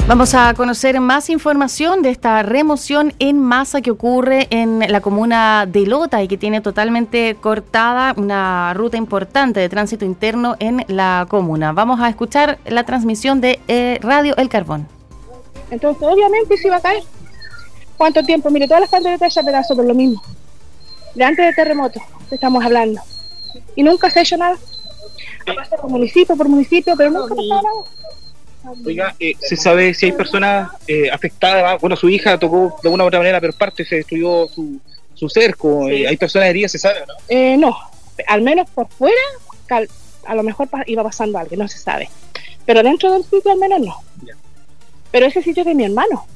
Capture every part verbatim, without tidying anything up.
Vamos a conocer más información de esta remoción en masa que ocurre en la comuna de Lota y que tiene totalmente cortada una ruta importante de tránsito interno en la comuna. Vamos a escuchar la transmisión de eh, Radio El Carbón. Entonces, obviamente se iba a caer. ¿Cuánto tiempo? Mire, todas las pantalletas se pedazos por lo mismo. De antes del terremoto, estamos hablando. Y nunca se ha hecho nada. Pasa por municipio, por municipio, pero nunca ha pasado nada. Oiga, eh, ¿se sabe si hay personas eh, afectadas? Bueno, su hija tocó de una u otra manera, pero parte se destruyó su, su cerco. Sí. Eh, ¿Hay personas heridas? ¿Se sabe, no? Eh, no, al menos por fuera, cal, a lo mejor pa- iba pasando algo, no se sabe. Pero dentro del sitio al menos no. Ya. Pero ese sitio es de mi hermano.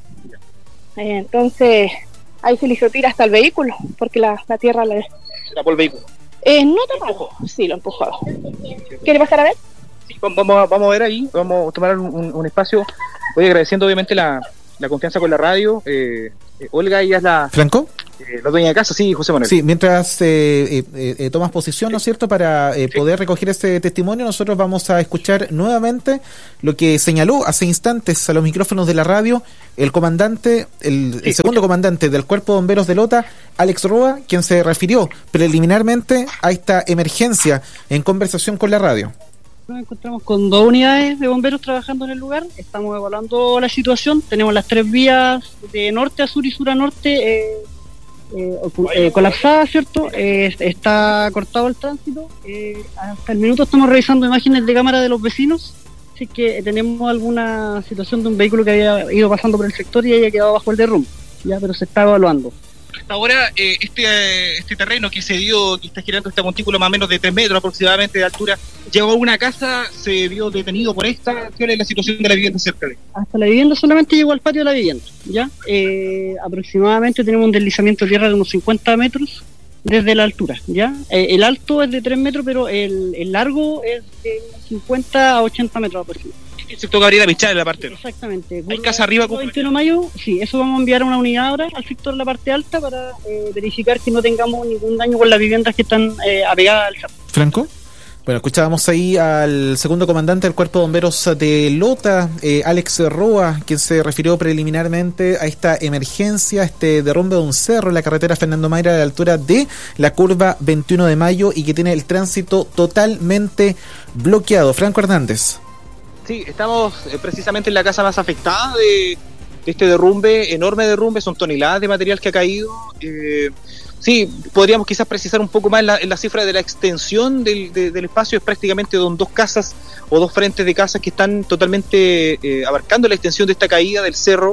Eh, entonces, ahí se le hizo tira hasta el vehículo, porque la, la tierra le... ¿Tapó el vehículo? Eh, no tapó, sí, lo empujó. ¿Quiere pasar a ver? Vamos a, vamos a ver ahí, vamos a tomar un, un espacio. Voy agradeciendo obviamente la, la confianza con la radio. Eh, eh, Olga, ella es la... ¿Franco? Eh, la dueña de casa, sí, José Manuel. Sí, mientras eh, eh, eh, tomas posición, ¿no es cierto?, para eh, sí. poder recoger este testimonio, nosotros vamos a escuchar nuevamente lo que señaló hace instantes a los micrófonos de la radio el comandante, el, sí, el segundo escucha. comandante del Cuerpo de Bomberos de Lota, Alex Roa, quien se refirió preliminarmente a esta emergencia en conversación con la radio. Nos encontramos con dos unidades de bomberos trabajando en el lugar, estamos evaluando la situación, tenemos las tres vías de norte a sur y sur a norte eh, eh, eh, colapsadas, ¿cierto? Eh, está cortado el tránsito, eh, hasta el minuto estamos revisando imágenes de cámara de los vecinos, así que tenemos alguna situación de un vehículo que había ido pasando por el sector y haya quedado bajo el derrumbe, ya, pero se está evaluando. Hasta ahora, eh, este eh, este terreno que se dio, que está girando este montículo más o menos de tres metros aproximadamente de altura, llegó a una casa, se vio detenido por esta. ¿Cuál es la situación de la vivienda cerca de? Hasta la vivienda solamente llegó al patio de la vivienda, ¿ya? Eh, aproximadamente tenemos un deslizamiento de tierra de unos cincuenta metros desde la altura, ¿ya? Eh, el alto es de tres metros, pero el, el largo es de cincuenta a ochenta metros aproximadamente. El sector Gabriela Michal en la parte. Exactamente. ¿Hay casa arriba? veintiuno de mayo, sí, eso vamos a enviar a una unidad ahora al sector de la parte alta para eh, verificar que no tengamos ningún daño con las viviendas que están eh, apegadas al cerro. ¿Franco? Bueno, escuchábamos ahí al segundo comandante del Cuerpo de Bomberos de Lota, eh, Alex Roa, quien se refirió preliminarmente a esta emergencia, este derrumbe de un cerro en la carretera Fernando Mayra a la altura de la curva veintiuno de mayo y que tiene el tránsito totalmente bloqueado. Franco Hernández. Sí, estamos eh, precisamente en la casa más afectada de, de este derrumbe, enorme derrumbe, son toneladas de material que ha caído. Eh, sí, podríamos quizás precisar un poco más en la, en la cifra de la extensión del, de, del espacio, es prácticamente don, dos casas o dos frentes de casas que están totalmente eh, abarcando la extensión de esta caída del cerro.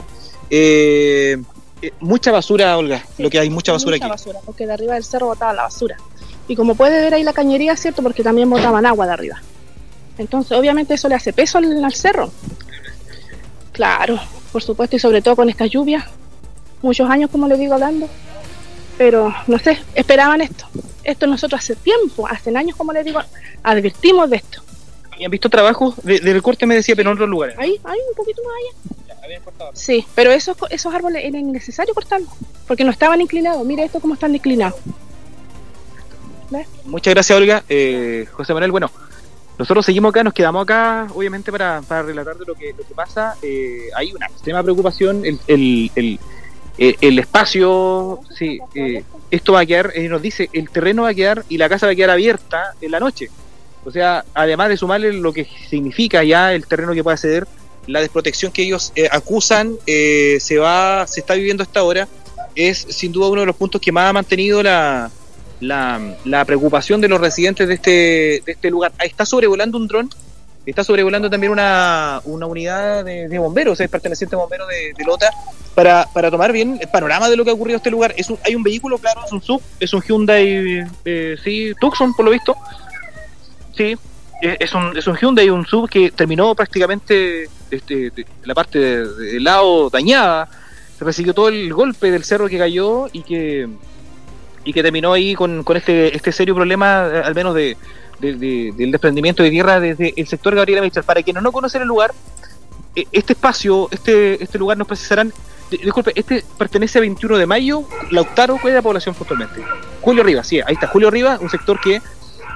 Eh, eh, mucha basura, Olga, sí, lo que hay, mucha basura mucha aquí. Basura, porque de arriba del cerro botaban la basura. Y como puede ver ahí la cañería, ¿cierto? Porque también botaban agua de arriba. Entonces, obviamente eso le hace peso al, al cerro. Claro, por supuesto, y sobre todo con estas lluvias. Muchos años, como les digo, hablando. Pero, no sé, esperaban esto. Esto nosotros hace tiempo, hace años, como les digo, advertimos de esto. ¿Y han visto trabajos de, del corte, me decía, pero en otros lugares? Ahí, ahí, un poquito más allá. Ya, habían cortado. Sí, pero esos, esos árboles era innecesario cortarlos, porque no estaban inclinados. Mira esto cómo están inclinados. ¿Ves? Muchas gracias, Olga. Eh, José Manuel, bueno... Nosotros seguimos acá, nos quedamos acá, obviamente, para, para relatar de lo que, lo que pasa. Eh, hay una extrema preocupación, el, el, el, el, el espacio, sí, eh, esto va a quedar, eh, nos dice, el terreno va a quedar y la casa va a quedar abierta en la noche. O sea, además de sumarle lo que significa ya el terreno que puede ceder, la desprotección que ellos eh, acusan, eh, se va, se está viviendo hasta ahora, es sin duda uno de los puntos que más ha mantenido la... La, la preocupación de los residentes de este de este lugar. Está sobrevolando un dron, está sobrevolando también una, una unidad de, de bomberos, es perteneciente a bomberos de, de Lota, para, para tomar bien el panorama de lo que ha ocurrido en este lugar. Es un, hay un vehículo, claro, es un sub, es un Hyundai, eh, sí, Tucson, por lo visto. Sí, es un, es un Hyundai, un sub que terminó prácticamente este, de, la parte del de, de lado dañada, se recibió todo el golpe del cerro que cayó y que y que terminó ahí con, con este este serio problema, al menos de, de, de del desprendimiento de tierra desde el sector Gabriela Michal. Para quienes no conocen el lugar, este espacio, este este lugar nos precisarán, disculpe, este pertenece a veintiuno de mayo, Lautaro, ¿cuál es la población puntualmente? Julio Rivas, sí, ahí está, Julio Rivas, un sector que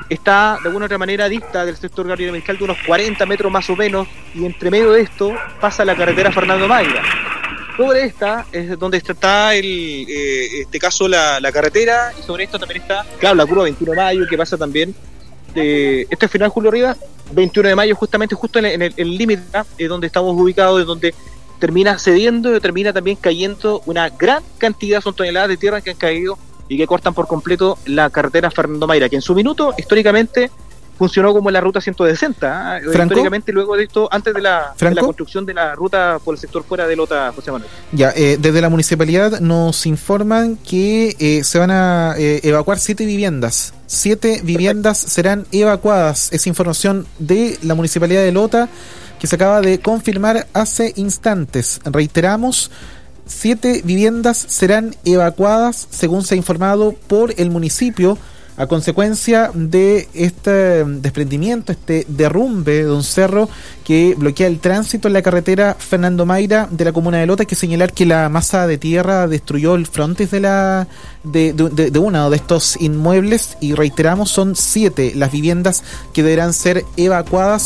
está de alguna otra manera dista del sector Gabriel Mistral de unos cuarenta metros más o menos, y entre medio de esto pasa la carretera Fernando Mayra. Sobre esta es donde está el, eh, este caso la, la carretera, y sobre esto también está, claro, la curva veintiuno de mayo, que pasa también, eh, este es final Julio Rivas, veintiuno de mayo, justamente justo en el límite eh, donde estamos ubicados, de donde termina cediendo y termina también cayendo una gran cantidad, son toneladas de tierra que han caído y que cortan por completo la carretera Fernando Mayra, que en su minuto, históricamente, funcionó como la ruta ciento sesenta, ¿eh? Históricamente, luego de esto, antes de la, de la construcción de la ruta por el sector fuera de Lota, José Manuel. Ya, eh, desde la municipalidad nos informan que eh, se van a eh, evacuar siete viviendas. Siete viviendas Perfecto. serán evacuadas. Es información de la municipalidad de Lota, que se acaba de confirmar hace instantes. Reiteramos, siete viviendas serán evacuadas, según se ha informado por el municipio, a consecuencia de este desprendimiento, este derrumbe de un cerro que bloquea el tránsito en la carretera Fernando Mayra de la comuna de Lota. Hay que señalar que la masa de tierra destruyó el frontis de la de, de, de uno de estos inmuebles, y reiteramos, son siete las viviendas que deberán ser evacuadas.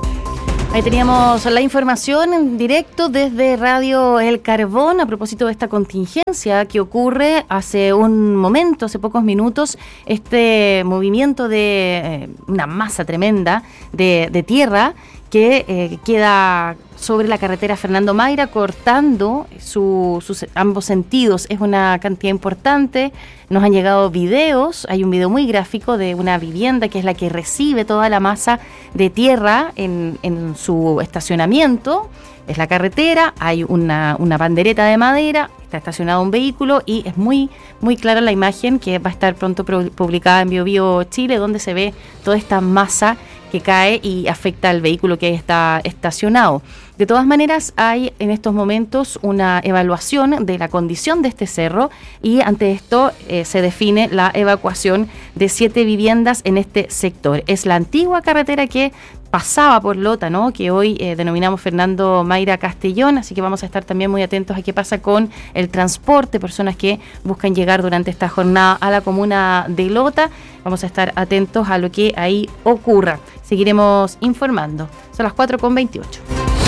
Ahí teníamos la información en directo desde Radio El Carbón a propósito de esta contingencia que ocurre hace un momento, hace pocos minutos, este movimiento de eh, una masa tremenda de, de tierra que eh, queda sobre la carretera Fernando Mayra, cortando su, sus ambos sentidos. Es una cantidad importante. Nos han llegado videos, hay un video muy gráfico de una vivienda que es la que recibe toda la masa de tierra en, en su estacionamiento. Es la carretera, hay una, una bandereta de madera, está estacionado un vehículo, y es muy muy clara la imagen que va a estar pronto publicada en BioBio Chile, donde se ve toda esta masa que cae y afecta al vehículo que está estacionado. De todas maneras, hay en estos momentos una evaluación de la condición de este cerro, y ante esto eh, se define la evacuación de siete viviendas en este sector. Es la antigua carretera que pasaba por Lota, ¿no?, que hoy eh, denominamos Fernando Mayra Castellón, así que vamos a estar también muy atentos a qué pasa con el transporte, personas que buscan llegar durante esta jornada a la comuna de Lota. Vamos a estar atentos a lo que ahí ocurra. Seguiremos informando. Son las cuatro con veintiocho.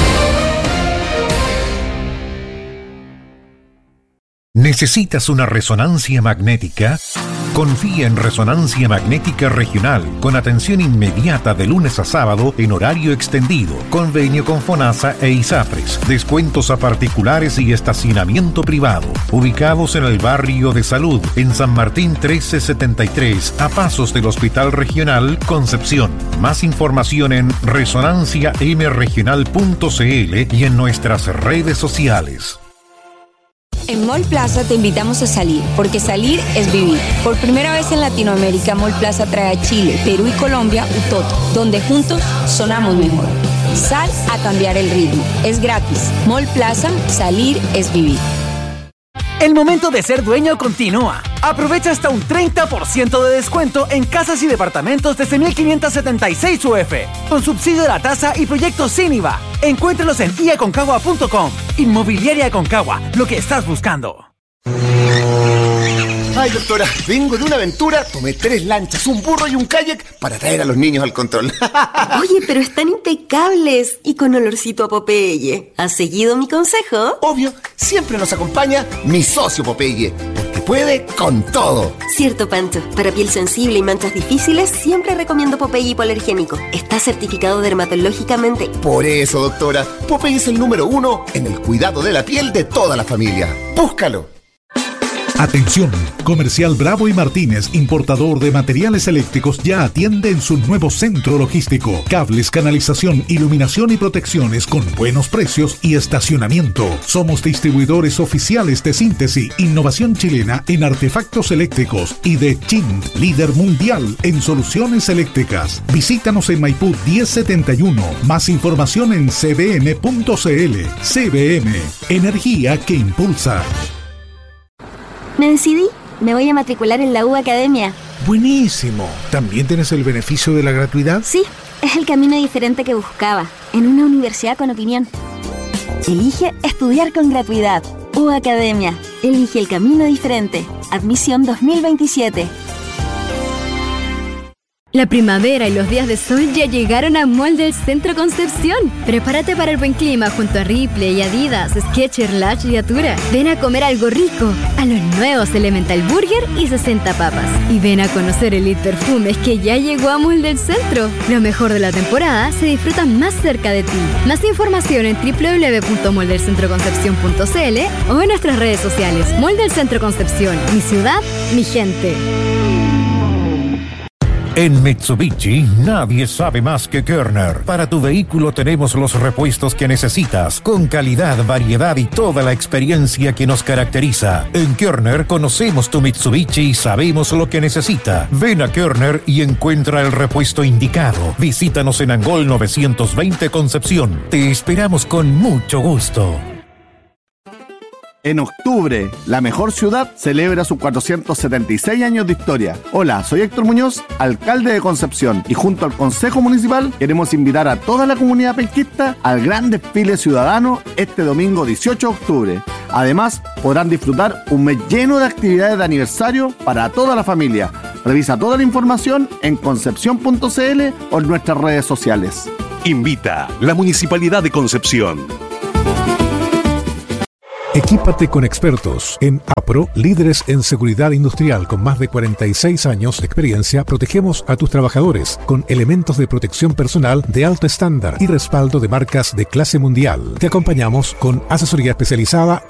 ¿Necesitas una resonancia magnética? Confía en Resonancia Magnética Regional, con atención inmediata de lunes a sábado en horario extendido, convenio con FONASA e ISAPRES, descuentos a particulares y estacionamiento privado. Ubicados en el barrio de Salud, en San Martín trece setenta y tres, a pasos del Hospital Regional Concepción. Más información en resonancia m regional punto c l y en nuestras redes sociales. En Mall Plaza te invitamos a salir, porque salir es vivir. Por primera vez en Latinoamérica, Mall Plaza trae a Chile, Perú y Colombia Utoto, donde juntos sonamos mejor. Sal a cambiar el ritmo. Es gratis. Mall Plaza, salir es vivir. El momento de ser dueño continúa. Aprovecha hasta un treinta por ciento de descuento en casas y departamentos desde mil quinientos setenta y seis U F, con subsidio de la tasa y proyectos sin I V A. Encuéntralos en i aconcagua punto com. Inmobiliaria Aconcagua, lo que estás buscando. Ay, doctora, vengo de una aventura, tomé tres lanchas, un burro y un kayak para traer a los niños al control. Oye, pero están impecables y con olorcito a Popeye. ¿Has seguido mi consejo? Obvio, siempre nos acompaña mi socio Popeye, porque puede con todo. Cierto, Pancho. Para piel sensible y manchas difíciles, siempre recomiendo Popeye hipoalergénico. Está certificado dermatológicamente. Por eso, doctora, Popeye es el número uno en el cuidado de la piel de toda la familia. Búscalo. Atención, Comercial Bravo y Martínez, importador de materiales eléctricos, ya atiende en su nuevo centro logístico. Cables, canalización, iluminación y protecciones con buenos precios y estacionamiento. Somos distribuidores oficiales de Síntesis, innovación chilena en artefactos eléctricos, y de Chint, líder mundial en soluciones eléctricas. Visítanos en Maipú diez setenta y uno. Más información en c b m punto c l. C B M, energía que impulsa. Me decidí, me voy a matricular en la U Academia. Buenísimo. ¿También tienes el beneficio de la gratuidad? Sí, es el camino diferente que buscaba, en una universidad con opinión. Elige estudiar con gratuidad. U Academia, elige el camino diferente. Admisión dos mil veintisiete. La primavera y los días de sol ya llegaron a Mall del Centro Concepción. Prepárate para el buen clima junto a Ripley, Adidas, Skechers, Lash y Atura. Ven a comer algo rico a los nuevos Elemental Burger y sesenta papas. Y ven a conocer Elite Perfumes que ya llegó a Mall del Centro. Lo mejor de la temporada se disfruta más cerca de ti. Más información en doble u doble u doble u punto mall del centro concepción punto c l o en nuestras redes sociales. Mall del Centro Concepción. Mi ciudad, mi gente. En Mitsubishi nadie sabe más que Körner. Para tu vehículo tenemos los repuestos que necesitas, con calidad, variedad y toda la experiencia que nos caracteriza. En Körner conocemos tu Mitsubishi y sabemos lo que necesita. Ven a Körner y encuentra el repuesto indicado. Visítanos en Angol novecientos veinte Concepción. Te esperamos con mucho gusto. En octubre, la mejor ciudad celebra sus cuatrocientos setenta y seis años de historia. Hola, soy Héctor Muñoz, alcalde de Concepción, y junto al Consejo Municipal queremos invitar a toda la comunidad penquista al gran desfile ciudadano este domingo dieciocho de octubre. Además, podrán disfrutar un mes lleno de actividades de aniversario para toda la familia. Revisa toda la información en concepción punto c l o en nuestras redes sociales. Invita la Municipalidad de Concepción. Equípate con expertos. En APRO, líderes en seguridad industrial con más de cuarenta y seis años de experiencia, protegemos a tus trabajadores con elementos de protección personal de alto estándar y respaldo de marcas de clase mundial. Te acompañamos con asesoría especializada